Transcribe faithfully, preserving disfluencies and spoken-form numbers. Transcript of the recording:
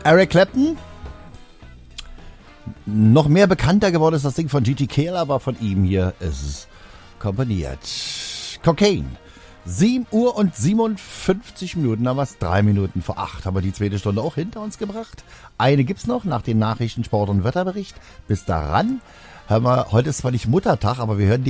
Eric Clapton. Noch mehr bekannter geworden ist das Ding von G T K, aber von ihm hier ist es komponiert. Cocaine. sieben Uhr und siebenundfünfzig Minuten, haben wir es drei Minuten vor acht. Haben wir die zweite Stunde auch hinter uns gebracht. Eine gibt's noch nach den Nachrichten, Sport und Wetterbericht. Bis daran hören wir, heute ist zwar nicht Muttertag, aber wir hören die